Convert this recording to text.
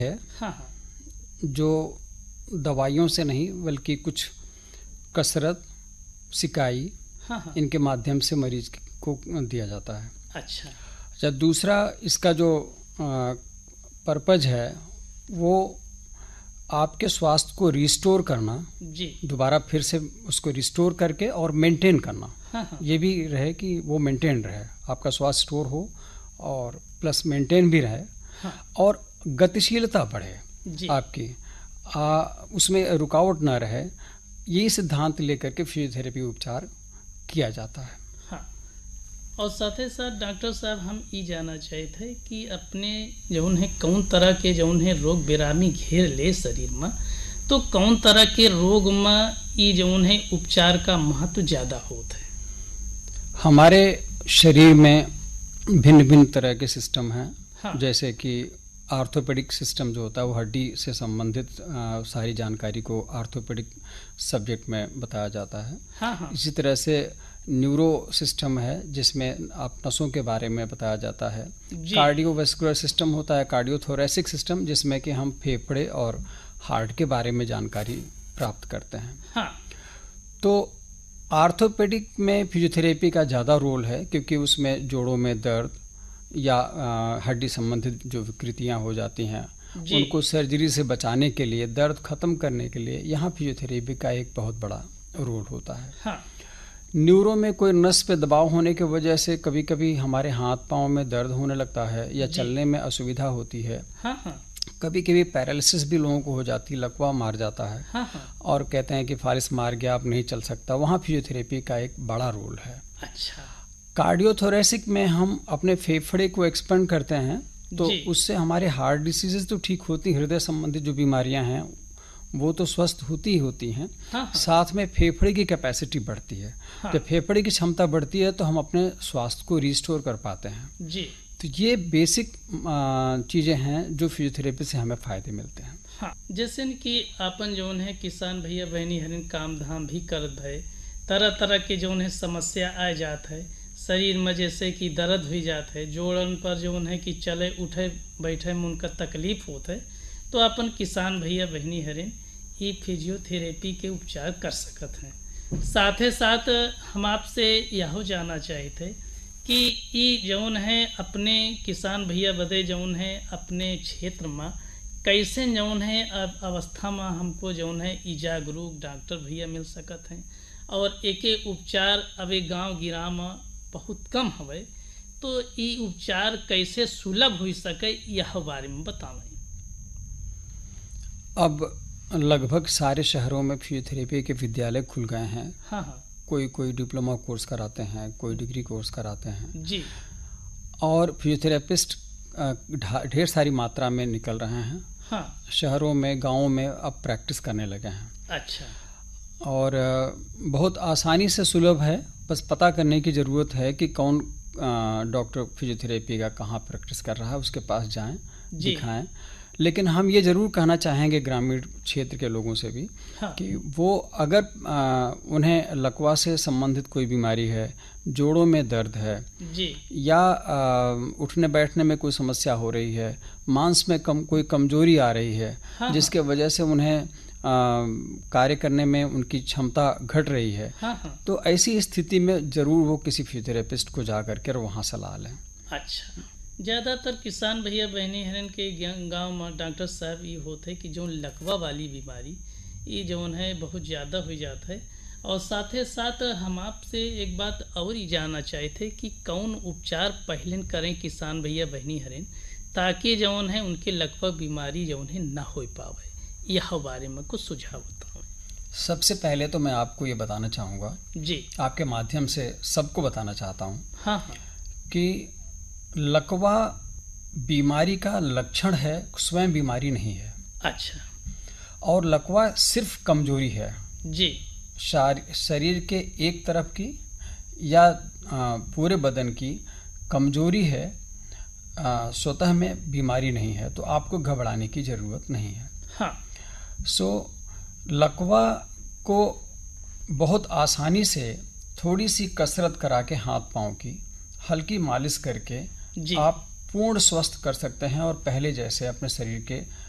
है हाँ हाँ। जो दवाइयों से नहीं बल्कि कुछ कसरत, सिकाई हाँ हाँ। इनके माध्यम से मरीज को दिया जाता है। अच्छा। जब दूसरा इसका जो पर्पज है वो आपके स्वास्थ्य को रिस्टोर करना, जी। दोबारा फिर से उसको रिस्टोर करके और मेंटेन करना। हाँ हाँ। ये भी रहे कि वो मेंटेन रहे, आपका स्वास्थ्य स्टोर हो और प्लस मेंटेन भी रहे हाँ। और गतिशीलता बढ़े जी। आपकी, उसमें रुकावट ना रहे। ये सिद्धांत लेकर के फिजियोथेरेपी उपचार किया जाता है। हाँ। और साथ ही साथ डॉक्टर साहब हम ये जानना चाहे थे कि अपने जौन है कौन तरह के जौन है रोग बेरामी घेर ले शरीर में, तो कौन तरह के रोग में ये जौन है उपचार का महत्व ज़्यादा होता है? हमारे शरीर में भिन्न भिन्न तरह के सिस्टम हैं। हाँ। जैसे कि आर्थोपेडिक सिस्टम जो होता है वो हड्डी से संबंधित सारी जानकारी को आर्थोपेडिक सब्जेक्ट में बताया जाता है। हाँ हाँ। इसी तरह से न्यूरो सिस्टम है जिसमें आप नसों के बारे में बताया जाता है। कार्डियोवैस्कुलर सिस्टम होता है, कार्डियोथोरेसिक सिस्टम जिसमें कि हम फेफड़े और हार्ट के बारे में जानकारी प्राप्त करते हैं। हाँ। तो आर्थोपेडिक में फिजियोथेरेपी का ज़्यादा रोल है क्योंकि उसमें जोड़ों में दर्द या हड्डी संबंधित जो विकृतियां हो जाती हैं उनको सर्जरी से बचाने के लिए, दर्द खत्म करने के लिए यहाँ फिजियोथेरेपी का एक बहुत बड़ा रोल होता है। हाँ। न्यूरो में कोई नस पे दबाव होने की वजह से कभी कभी हमारे हाथ पांव में दर्द होने लगता है या चलने में असुविधा होती है। हाँ हाँ। कभी कभी पैरालिसिस भी लोगों को हो जाती है, लकवा मार जाता है। हाँ हाँ। और कहते हैं कि फालिस मार गया, अब नहीं चल सकता, वहाँ फिजियोथेरेपी का एक बड़ा रोल है। अच्छा। कार्डियोथोरेसिक में हम अपने फेफड़े को एक्सपेंड करते हैं तो उससे हमारे हार्ट डिसीजेज तो ठीक होती, हृदय संबंधित जो बीमारियां हैं वो तो स्वस्थ होती ही होती हैं। हाँ हाँ। साथ में फेफड़े की कैपेसिटी बढ़ती है। हाँ। जब फेफड़े की क्षमता बढ़ती है तो हम अपने स्वास्थ्य को रिस्टोर कर पाते हैं। जी। तो ये बेसिक चीज़ें हैं जो फिजियोथेरेपी से हमें फ़ायदे मिलते हैं। हाँ। जैसे कि अपन जौन है किसान भैया बहनी हरिन काम धाम भी करत है, तरह तरह के जौन है समस्या आ जात है शरीर में, जैसे कि दर्द हो जात है, जोड़न पर जौन है कि चले उठे बैठे में उनका तकलीफ होता है, तो अपन किसान भैया बहनी हरिन ये फिजियोथेरेपी के उपचार कर सकत हैं। साथ ही साथ हम आपसे यह जानना चाहे थे कि ये जौन है अपने किसान भैया बदे जौन है अपने क्षेत्र में कैसे जौन है अब अवस्था में हमको जौन है ई जागरूक डॉक्टर भैया मिल सकत हैं, और एके उपचार अबे गांव गिरा में बहुत कम हवे, तो ये उपचार कैसे सुलभ हो सके यह बारे में बतावें। अब लगभग सारे शहरों में फिजियोथेरेपी के विद्यालय खुल गए हैं। हाँ हाँ। कोई डिप्लोमा कोर्स कराते हैं, कोई डिग्री कोर्स कराते हैं जी। और फिजियोथेरेपिस्ट ढेर सारी मात्रा में निकल रहे हैं। हाँ। शहरों में, गांवों में अब प्रैक्टिस करने लगे हैं। अच्छा। और बहुत आसानी से सुलभ है, बस पता करने की ज़रूरत है कि कौन डॉक्टर फिजियोथेरेपी का कहाँ प्रैक्टिस कर रहा है, उसके पास जाएं, दिखाएं। लेकिन हम ये ज़रूर कहना चाहेंगे ग्रामीण क्षेत्र के लोगों से भी। हाँ। कि वो अगर उन्हें लकवा से संबंधित कोई बीमारी है, जोड़ों में दर्द है जी, या उठने बैठने में कोई समस्या हो रही है, मांस में कोई कमजोरी आ रही है, हाँ, जिसके वजह से उन्हें कार्य करने में उनकी क्षमता घट रही है, हाँ, तो ऐसी स्थिति में ज़रूर वो किसी फिजियोथेरेपिस्ट को जा करके वहाँ सलाह लें। अच्छा। ज़्यादातर किसान भैया बहनी हरन के गांव में डॉक्टर साहब ये होते कि जो लकवा वाली बीमारी ये जौन है बहुत ज़्यादा हो जाता है। और साथ ही साथ हम आपसे एक बात और ही जानना चाहे थे कि कौन उपचार पहले करें किसान भैया बहनी हरन ताकि जौन है उनके लकवा बीमारी जौन है ना हो पावे, यह बारे में कुछ सुझाव बताओ। सबसे पहले तो मैं आपको ये बताना चाहूँगा जी, आपके माध्यम से सबको बताना चाहता हूँ, हाँ हाँ, कि लकवा बीमारी का लक्षण है, स्वयं बीमारी नहीं है। अच्छा। और लकवा सिर्फ कमजोरी है जी, शरीर के एक तरफ की या पूरे बदन की कमजोरी है, स्वतः में बीमारी नहीं है, तो आपको घबराने की ज़रूरत नहीं है। हाँ। लकवा को बहुत आसानी से थोड़ी सी कसरत करा के हाथ पांव की हल्की मालिश करके आप पूर्ण स्वस्थ कर सकते हैं और पहले जैसे अपने शरीर के